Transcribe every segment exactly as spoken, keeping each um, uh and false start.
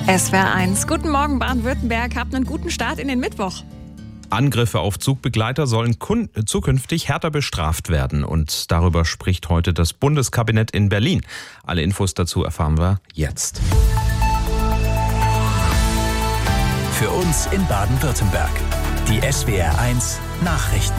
S W R eins. Guten Morgen, Baden-Württemberg. Habt einen guten Start in den Mittwoch. Angriffe auf Zugbegleiter sollen kun- zukünftig härter bestraft werden. Und darüber spricht heute das Bundeskabinett in Berlin. Alle Infos dazu erfahren wir jetzt. Für uns in Baden-Württemberg. Die S W R eins Nachrichten.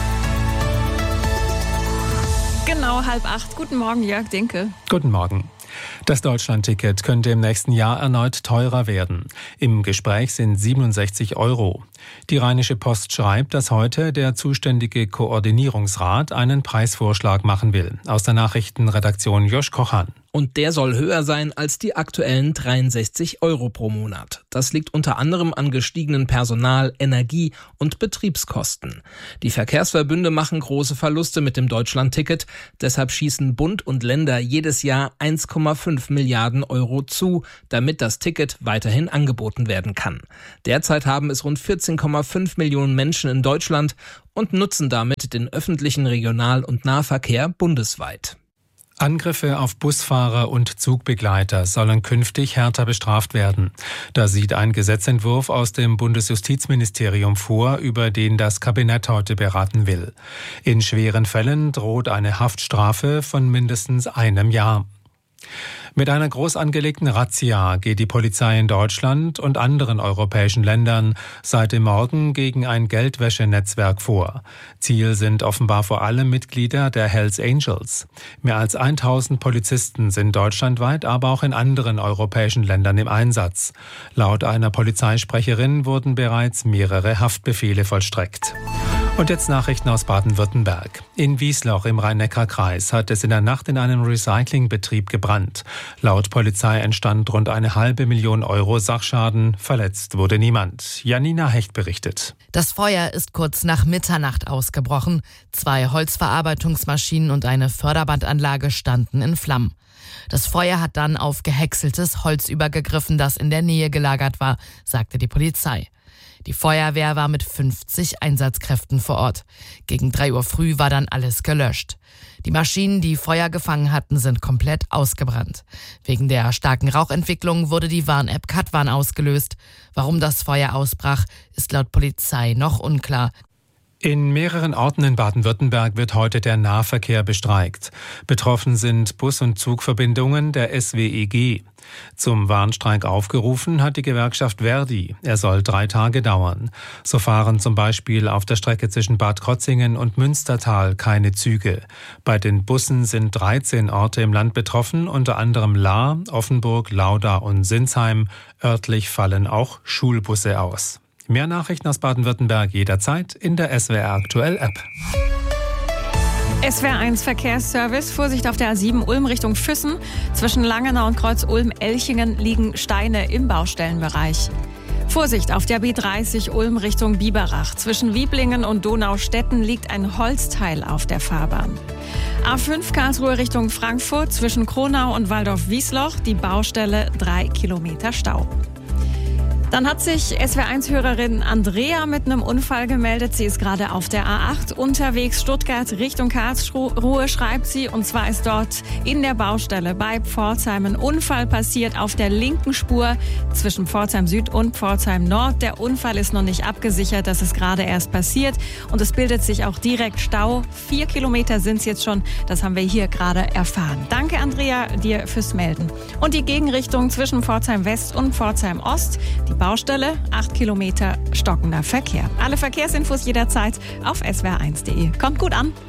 Genau halb acht. Guten Morgen, Jörg Dinke. Guten Morgen. Das Deutschland-Ticket könnte im nächsten Jahr erneut teurer werden. Im Gespräch sind siebenundsechzig Euro. Die Rheinische Post schreibt, dass heute der zuständige Koordinierungsrat einen Preisvorschlag machen will. Aus der Nachrichtenredaktion Josch Kochan. Und der soll höher sein als die aktuellen dreiundsechzig Euro pro Monat. Das liegt unter anderem an gestiegenen Personal-, Energie- und Betriebskosten. Die Verkehrsverbünde machen große Verluste mit dem Deutschland-Ticket. Deshalb schießen Bund und Länder jedes Jahr eins Komma fünf Milliarden Euro zu, damit das Ticket weiterhin angeboten werden kann. Derzeit haben es rund vierzehn Komma fünf Millionen Menschen in Deutschland und nutzen damit den öffentlichen Regional- und Nahverkehr bundesweit. Angriffe auf Busfahrer und Zugbegleiter sollen künftig härter bestraft werden. Da sieht ein Gesetzentwurf aus dem Bundesjustizministerium vor, über den das Kabinett heute beraten will. In schweren Fällen droht eine Haftstrafe von mindestens einem Jahr. Mit einer groß angelegten Razzia geht die Polizei in Deutschland und anderen europäischen Ländern seit dem Morgen gegen ein Geldwäschenetzwerk vor. Ziel sind offenbar vor allem Mitglieder der Hells Angels. Mehr als tausend Polizisten sind deutschlandweit, aber auch in anderen europäischen Ländern im Einsatz. Laut einer Polizeisprecherin wurden bereits mehrere Haftbefehle vollstreckt. Und jetzt Nachrichten aus Baden-Württemberg. In Wiesloch im Rhein-Neckar-Kreis hat es in der Nacht in einem Recyclingbetrieb gebrannt. Laut Polizei entstand rund eine halbe Million Euro Sachschaden. Verletzt wurde niemand. Janina Hecht berichtet. Das Feuer ist kurz nach Mitternacht ausgebrochen. Zwei Holzverarbeitungsmaschinen und eine Förderbandanlage standen in Flammen. Das Feuer hat dann auf gehäckseltes Holz übergegriffen, das in der Nähe gelagert war, sagte die Polizei. Die Feuerwehr war mit fünfzig Einsatzkräften vor Ort. Gegen drei Uhr früh war dann alles gelöscht. Die Maschinen, die Feuer gefangen hatten, sind komplett ausgebrannt. Wegen der starken Rauchentwicklung wurde die Warn-App Katwarn ausgelöst. Warum das Feuer ausbrach, ist laut Polizei noch unklar. In mehreren Orten in Baden-Württemberg wird heute der Nahverkehr bestreikt. Betroffen sind Bus- und Zugverbindungen der S W E G. Zum Warnstreik aufgerufen hat die Gewerkschaft Verdi. Er soll drei Tage dauern. So fahren zum Beispiel auf der Strecke zwischen Bad Krotzingen und Münstertal keine Züge. Bei den Bussen sind dreizehn Orte im Land betroffen, unter anderem Lahr, Offenburg, Lauda und Sinsheim. Örtlich fallen auch Schulbusse aus. Mehr Nachrichten aus Baden-Württemberg jederzeit in der S W R Aktuell App. S W R eins Verkehrsservice. Vorsicht auf der A sieben Ulm Richtung Füssen. Zwischen Langenau und Kreuz Ulm-Elchingen liegen Steine im Baustellenbereich. Vorsicht auf der B dreißig Ulm Richtung Biberach. Zwischen Wieblingen und Donaustetten liegt ein Holzteil auf der Fahrbahn. A fünf Karlsruhe Richtung Frankfurt. Zwischen Kronau und Waldorf-Wiesloch. Die Baustelle drei Kilometer Stau. Dann hat sich S W R eins Hörerin Andrea mit einem Unfall gemeldet. Sie ist gerade auf der A acht unterwegs, Stuttgart Richtung Karlsruhe, schreibt sie. Und zwar ist dort in der Baustelle bei Pforzheim ein Unfall passiert auf der linken Spur zwischen Pforzheim Süd und Pforzheim Nord. Der Unfall ist noch nicht abgesichert, das ist gerade erst passiert. Und es bildet sich auch direkt Stau. Vier Kilometer sind es jetzt schon, das haben wir hier gerade erfahren. Danke, Andrea, dir fürs Melden. Und die Gegenrichtung zwischen Pforzheim West und Pforzheim Ost, die Baustelle, acht Kilometer stockender Verkehr. Alle Verkehrsinfos jederzeit auf S W R eins punkt de. Kommt gut an.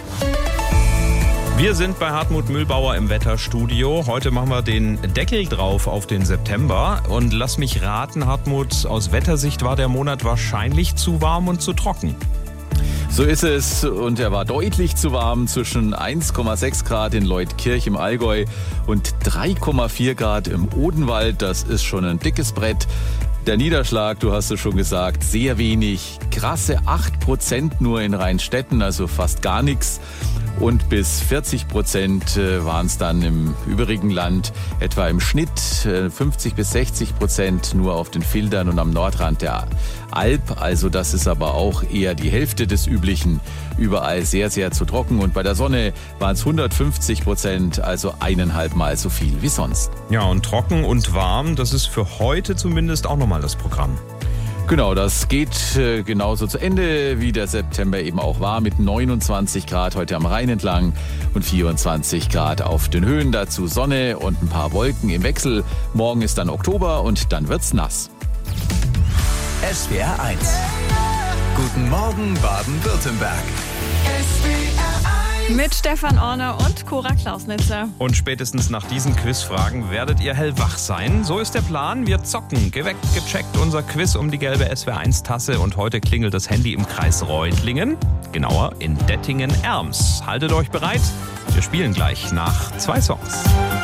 Wir sind bei Hartmut Mühlbauer im Wetterstudio. Heute machen wir den Deckel drauf auf den September. Und lass mich raten, Hartmut, aus Wettersicht war der Monat wahrscheinlich zu warm und zu trocken. So ist es, und er war deutlich zu warm, zwischen eins Komma sechs Grad in Leutkirch im Allgäu und drei Komma vier Grad im Odenwald. Das ist schon ein dickes Brett. Der Niederschlag, du hast es schon gesagt, sehr wenig. Krasse acht Prozent nur in Rheinstetten, also fast gar nichts. und bis vierzig Prozent waren es dann im übrigen Land, etwa im Schnitt fünfzig bis sechzig Prozent nur auf den Fildern und am Nordrand der Alp. Also das ist aber auch eher die Hälfte des Üblichen. Überall sehr, sehr zu trocken und bei der Sonne waren es hundertfünfzig Prozent, also eineinhalb Mal so viel wie sonst. Ja, und trocken und warm, das ist für heute zumindest auch nochmal das Programm. Genau, das geht äh, genauso zu Ende, wie der September eben auch war, mit neunundzwanzig Grad heute am Rhein entlang und vierundzwanzig Grad auf den Höhen. Dazu Sonne und ein paar Wolken im Wechsel. Morgen ist dann Oktober und dann wird's nass. S W R eins. Guten Morgen Baden-Württemberg. Mit Stefan Orner und Cora Klausnitzer. Und spätestens nach diesen Quizfragen werdet ihr hellwach sein. So ist der Plan. Wir zocken. Geweckt, gecheckt, unser Quiz um die gelbe S W R eins Tasse. Und heute klingelt das Handy im Kreis Reutlingen. Genauer in Dettingen-Erms. Haltet euch bereit. Wir spielen gleich nach zwei Songs.